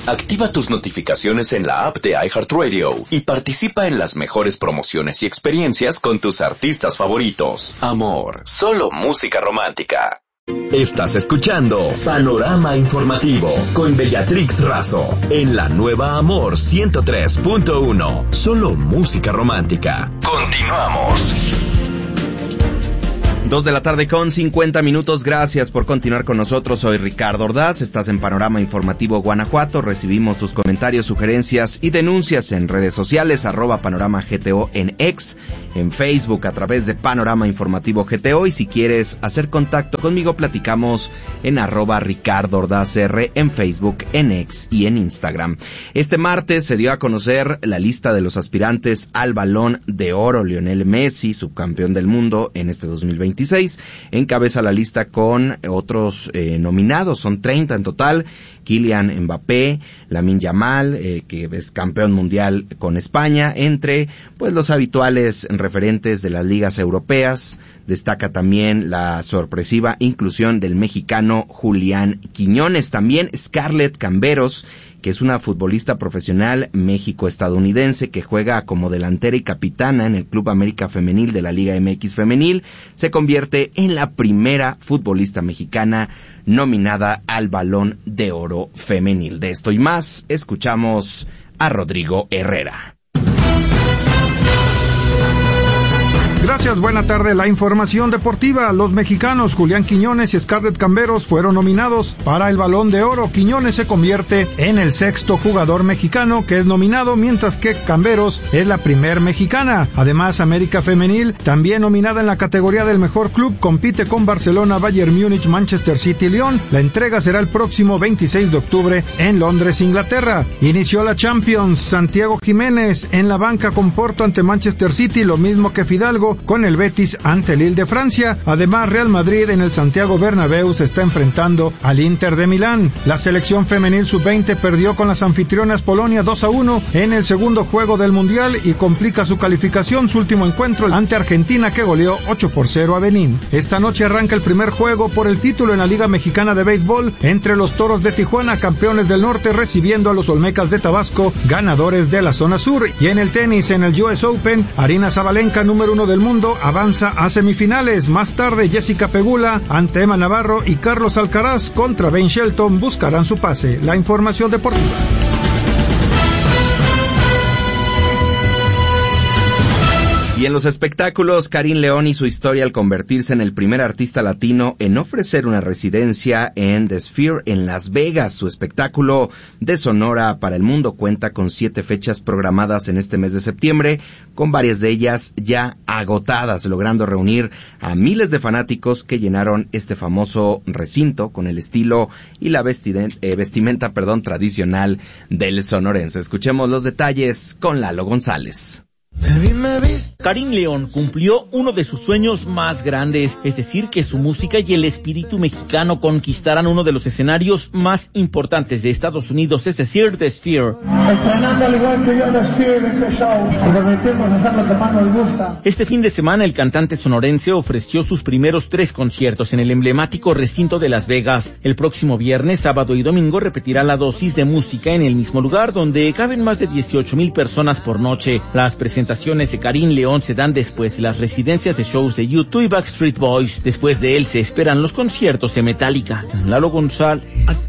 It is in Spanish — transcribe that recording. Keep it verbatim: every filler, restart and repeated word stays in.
Activa tus notificaciones en la app de iHeartRadio y participa en las mejores promociones y experiencias con tus artistas favoritos. Amor, solo música romántica. Estás escuchando Panorama Informativo con Bellatrix Razo en la nueva Amor ciento tres punto uno. Solo música romántica. Continuamos. Dos de la tarde con cincuenta minutos. Gracias por continuar con nosotros. Soy Ricardo Ordaz. Estás en Panorama Informativo Guanajuato. Recibimos tus comentarios, sugerencias y denuncias en redes sociales, arroba Panorama G T O en X, en Facebook a través de Panorama Informativo G T O. Y si quieres hacer contacto conmigo, platicamos en arroba Ricardo Ordaz R en Facebook, en X y en Instagram. Este martes se dio a conocer la lista de los aspirantes al Balón de Oro. Lionel Messi, subcampeón del mundo en este dos mil veintiséis, encabeza la lista con otros eh, nominados, son treinta en total. Kylian Mbappé, Lamine Yamal, eh, que es campeón mundial con España, entre pues los habituales referentes de las ligas europeas. Destaca también la sorpresiva inclusión del mexicano Julián Quiñones, también Scarlett Camberos, que es una futbolista profesional México-estadounidense que juega como delantera y capitana en el Club América Femenil de la Liga M X Femenil, se convierte en la primera futbolista mexicana nominada al Balón de Oro Femenil. De esto y más, escuchamos a Rodrigo Herrera. Gracias, buena tarde. La información deportiva. Los mexicanos Julián Quiñones y Scarlett Camberos fueron nominados para el Balón de Oro. Quiñones se convierte en el sexto jugador mexicano que es nominado, mientras que Camberos es la primer mexicana. Además, América Femenil, también nominada en la categoría del mejor club, compite con Barcelona, Bayern Múnich, Manchester City y Lyon. La entrega será el próximo veintiséis de octubre en Londres, Inglaterra. Inició la Champions. Santiago Jiménez en la banca con Porto ante Manchester City, lo mismo que Fidalgo con el Betis ante el Lille de Francia. Además, Real Madrid en el Santiago Bernabéu se está enfrentando al Inter de Milán. La selección femenil sub veinte perdió con las anfitrionas Polonia dos a uno en el segundo juego del Mundial y complica su calificación. Su último encuentro ante Argentina, que goleó ocho por cero a Benín. Esta noche arranca el primer juego por el título en la Liga Mexicana de Béisbol entre los Toros de Tijuana, campeones del norte, recibiendo a los Olmecas de Tabasco, ganadores de la zona sur. Y en el tenis, en el U S Open, Aryna Sabalenka, número uno del mundo, avanza a semifinales. Más tarde, Jessica Pegula ante Emma Navarro y Carlos Alcaraz contra Ben Shelton buscarán su pase. La información deportiva. Y en los espectáculos, Karim León y su historia al convertirse en el primer artista latino en ofrecer una residencia en The Sphere en Las Vegas. Su espectáculo de Sonora para el Mundo cuenta con siete fechas programadas en este mes de septiembre, con varias de ellas ya agotadas, logrando reunir a miles de fanáticos que llenaron este famoso recinto con el estilo y la vestiden- eh, vestimenta perdón, tradicional del sonorense. Escuchemos los detalles con Lalo González. Karim León cumplió uno de sus sueños más grandes, es decir, que su música y el espíritu mexicano conquistaran uno de los escenarios más importantes de Estados Unidos, es decir, The Sphere. Estrenando al igual que yo The Sphere, este show, y permitimos hacer lo que más nos gusta. Este fin de semana, el cantante sonorense ofreció sus primeros tres conciertos en el emblemático recinto de Las Vegas. El próximo viernes, sábado y domingo repetirá la dosis de música en el mismo lugar, donde caben más de dieciocho mil personas por noche. Las presentaciones de Karim León se dan después de las residencias de shows de U dos y Backstreet Boys. Después de él se esperan los conciertos de Metallica. Lalo González.